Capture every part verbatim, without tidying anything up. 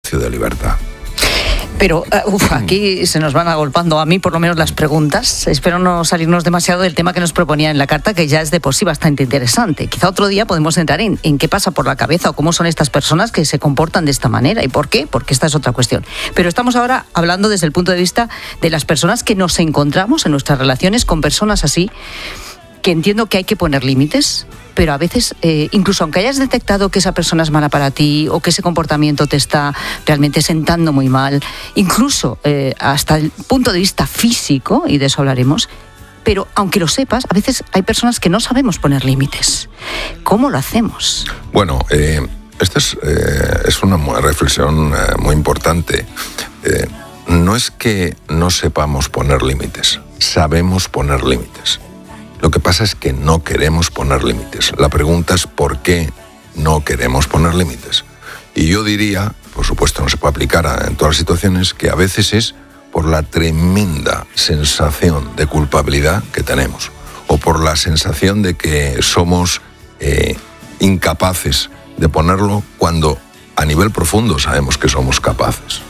tercio de libertad. Pero uh, uf, aquí se nos van agolpando, a mí por lo menos, las preguntas. Espero no salirnos demasiado del tema que nos proponía en la carta, que ya es de por sí bastante interesante. Quizá otro día podemos entrar en, en qué pasa por la cabeza o cómo son estas personas que se comportan de esta manera y por qué, porque esta es otra cuestión. Pero estamos ahora hablando desde el punto de vista de las personas que nos encontramos en nuestras relaciones con personas así, que entiendo que hay que poner límites, pero a veces, eh, incluso aunque hayas detectado que esa persona es mala para ti o que ese comportamiento te está realmente sentando muy mal, incluso eh, hasta el punto de vista físico, y de eso hablaremos, pero aunque lo sepas, a veces hay personas que no sabemos poner límites. ¿Cómo lo hacemos? Bueno, eh, esta es, eh, es una reflexión eh, muy importante. Eh, no es que no sepamos poner límites, sabemos poner límites. Lo que pasa es que no queremos poner límites. La pregunta es ¿por qué no queremos poner límites? Y yo diría, por supuesto no se puede aplicar a, en todas las situaciones, que a veces es por la tremenda sensación de culpabilidad que tenemos, o por la sensación de que somos eh, incapaces de ponerlo cuando a nivel profundo sabemos que somos capaces.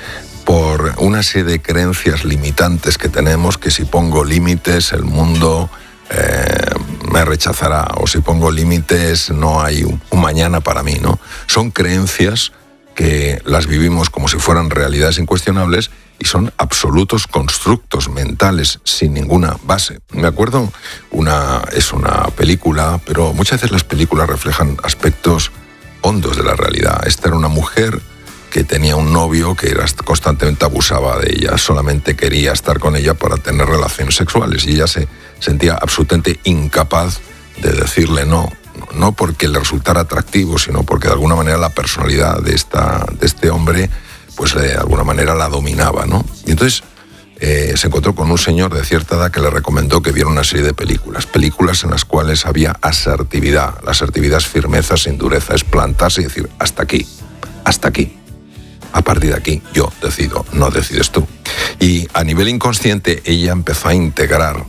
Por una serie de creencias limitantes que tenemos, que si pongo límites el mundo Eh, me rechazará, o si pongo límites no hay un, un mañana para mí, ¿no? Son creencias que las vivimos como si fueran realidades incuestionables y son absolutos constructos mentales sin ninguna base. Me acuerdo, una, es una película, pero muchas veces las películas reflejan aspectos hondos de la realidad. Esta era una mujer que tenía un novio que era, constantemente abusaba de ella, solamente quería estar con ella para tener relaciones sexuales y ella se sentía absolutamente incapaz de decirle no, no porque le resultara atractivo, sino porque de alguna manera la personalidad de, esta, de este hombre pues de alguna manera la dominaba, ¿no? Y entonces eh, se encontró con un señor de cierta edad que le recomendó que viera una serie de películas, películas en las cuales había asertividad. La asertividad es firmeza sin dureza, es plantarse y decir hasta aquí, hasta aquí. A partir de aquí yo decido, no decides tú. Y a nivel inconsciente ella empezó a integrar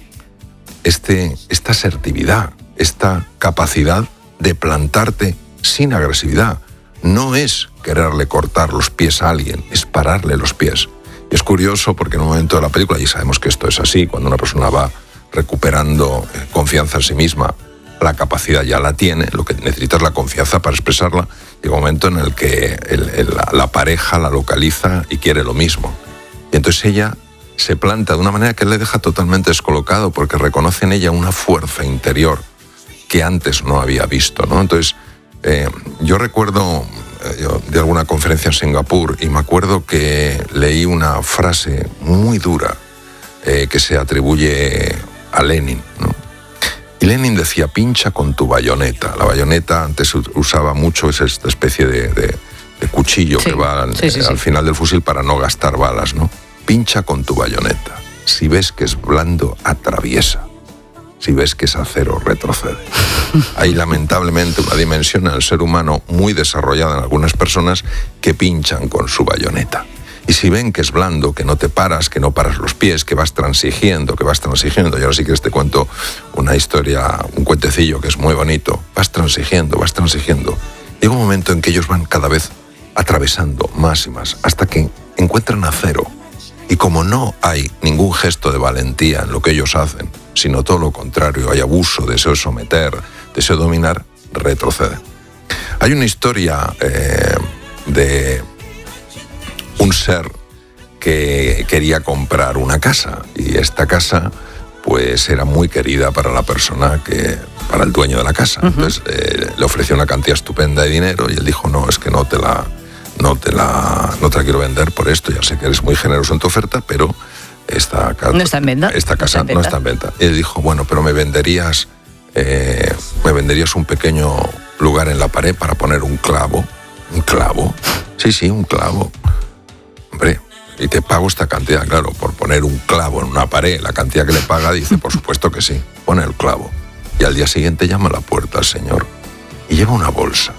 este, esta asertividad, esta capacidad de plantarte sin agresividad. No es quererle cortar los pies a alguien, es pararle los pies. Y es curioso porque en un momento de la película, y sabemos que esto es así, cuando una persona va recuperando confianza en sí misma, la capacidad ya la tiene, lo que necesita es la confianza para expresarla. Llega un momento en el que el, el, la, la pareja la localiza y quiere lo mismo. Y entonces ella se planta de una manera que le deja totalmente descolocado porque reconoce en ella una fuerza interior que antes no había visto, ¿no? Entonces, eh, yo recuerdo eh, yo, de alguna conferencia en Singapur y me acuerdo que leí una frase muy dura eh, que se atribuye a Lenin, ¿no? Y Lenin decía, pincha con tu bayoneta. La bayoneta antes usaba mucho, es esta especie de, de, de cuchillo sí, que va al, sí, sí, al sí. final del fusil para no gastar balas, ¿no? Pincha con tu bayoneta. Si ves que es blando, atraviesa. Si ves que es acero, retrocede. Hay lamentablemente una dimensión en el ser humano muy desarrollada en algunas personas que pinchan con su bayoneta. Y si ven que es blando, que no te paras, que no paras los pies, que vas transigiendo, que vas transigiendo, y ahora sí que te cuento una historia, un cuentecillo que es muy bonito, vas transigiendo, vas transigiendo. Llega un momento en que ellos van cada vez atravesando más y más, hasta que encuentran acero. Y como no hay ningún gesto de valentía en lo que ellos hacen, sino todo lo contrario, hay abuso, deseo de someter, deseo de dominar, retroceden. Hay una historia eh, de un ser que quería comprar una casa y esta casa pues era muy querida para la persona que, para el dueño de la casa. Uh-huh. Entonces eh, le ofreció una cantidad estupenda de dinero y él dijo, no, es que no te la, no te la, no te la quiero vender por esto, ya sé que eres muy generoso en tu oferta, pero esta, no está en venta. esta casa no está, no está en venta. Y él dijo, bueno, pero me venderías, eh, me venderías un pequeño lugar en la pared para poner un clavo. ¿Un clavo? Sí, sí, un clavo. Hombre, y te pago esta cantidad, claro, por poner un clavo en una pared, la cantidad que le paga, dice, por supuesto que sí, pone el clavo. Y al día siguiente llama a la puerta al señor y lleva una bolsa.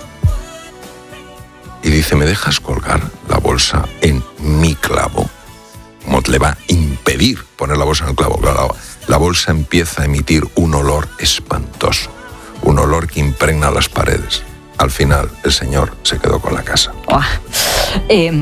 Y dice, ¿me dejas colgar la bolsa en mi clavo? Como le va a impedir poner la bolsa en el clavo. Claro, la bolsa empieza a emitir un olor espantoso, un olor que impregna las paredes. Al final, el señor se quedó con la casa. Oh. Eh...